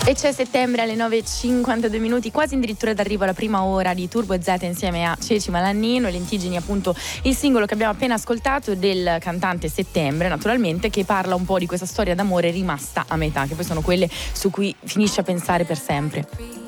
E c'è Settembre alle 9:52 minuti, quasi addirittura d'arrivo alla prima ora di Turbo Z insieme a Ceci Malannino e Lentiggini, appunto il singolo che abbiamo appena ascoltato del cantante Settembre, naturalmente, che parla un po' di questa storia d'amore rimasta a metà, che poi sono quelle su cui finisce a pensare per sempre.